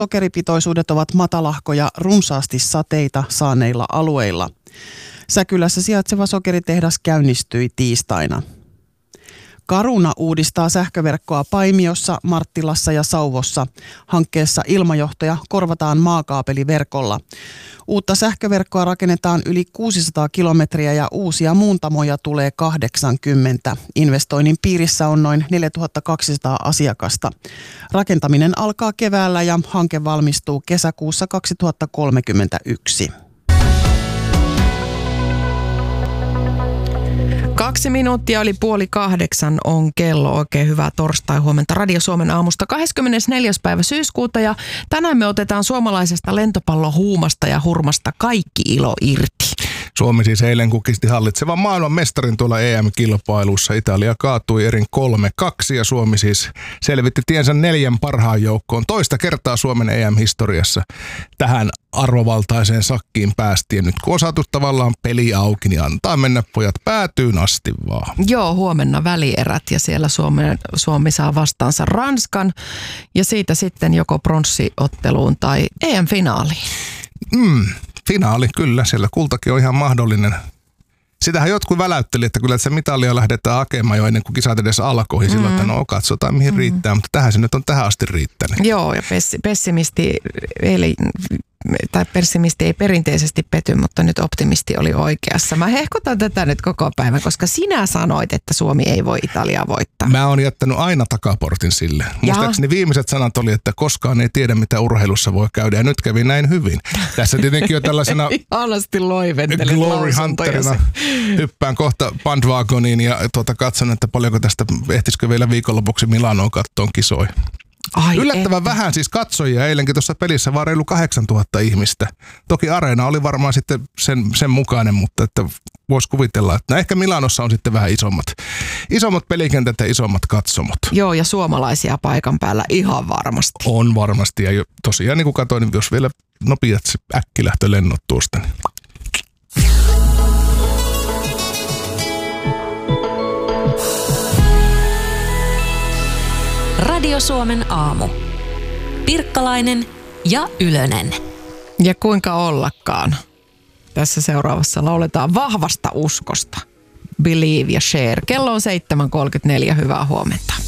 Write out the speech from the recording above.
Sokeripitoisuudet ovat matalahkoja runsaasti sateita saaneilla alueilla. Säkylässä sijaitseva sokeritehdas käynnistyi tiistaina. Caruna uudistaa sähköverkkoa Paimiossa, Marttilassa ja Sauvossa. Hankkeessa ilmajohtoja korvataan maakaapeliverkolla. Uutta sähköverkkoa rakennetaan yli 600 kilometriä ja uusia muuntamoja tulee 80. Investoinnin piirissä on noin 4200 asiakasta. Rakentaminen alkaa keväällä ja hanke valmistuu kesäkuussa 2031. 2 minuuttia oli 7:30 on kello. Oikein hyvää torstai-huomenta Radio Suomen aamusta 24. päivä syyskuuta. Ja tänään me otetaan suomalaisesta lentopallohuumasta ja hurmasta kaikki ilo irti. Suomi siis eilen kukisti hallitsevan maailman mestarin tuolla EM-kilpailussa. Italia kaatui erin 3-2 ja Suomi siis selvitti tiensä 4 parhaan joukkoon. Toista kertaa Suomen EM-historiassa tähän arvovaltaiseen sakkiin päästiin. Nyt kun on saatu tavallaan peli auki, niin antaa mennä pojat päätyyn asti vaan. Joo, huomenna välierät ja siellä Suomi saa vastaansa Ranskan ja siitä sitten joko pronssiotteluun tai EM-finaaliin. Finaali, kyllä. Siellä kultakin on ihan mahdollinen. Sitähän jotkut väläytteli, että kyllä se mitalia lähdetään hakemaan jo ennen kuin kisat edes alkoi. Silloin, että no katsotaan mihin riittää, mutta tähän se nyt on tähän asti riittänyt. Joo, ja pessimisti ei perinteisesti pety, mutta nyt optimisti oli oikeassa. Mä hehkutan tätä nyt koko päivän, koska sinä sanoit, että Suomi ei voi Italiaa voittaa. Mä oon jättänyt aina takaportin sille. Muistaakseni viimeiset sanat oli, että koskaan ei tiedä, mitä urheilussa voi käydä, ja nyt kävi näin hyvin. Tässä tietenkin jo tällaisena ihanasti loiventelet glory hunterina hyppään kohta bandwagoniin ja katson, että paljonko tästä ehtisikö vielä viikonlopuksi Milanoon kattoon kisoja. Yllättävän vähän siis katsojia eilenkin tuossa pelissä, vaan reilu 8000 ihmistä. Toki areena oli varmaan sitten sen mukainen, mutta että voisi kuvitella, että ehkä Milanossa on sitten vähän isommat pelikentät ja isommat katsomot. Joo, ja suomalaisia paikan päällä ihan varmasti. On varmasti, ja tosiaan niin kuin katsoin, niin jos vielä nopeat äkkilähtölennot tuosta, niin Radio Suomen aamu. Pirkkalainen ja Ylönen. Ja kuinka ollakaan. Tässä seuraavassa lauletaan vahvasta uskosta. Believe ja share. Kello on 7.34. Hyvää huomenta.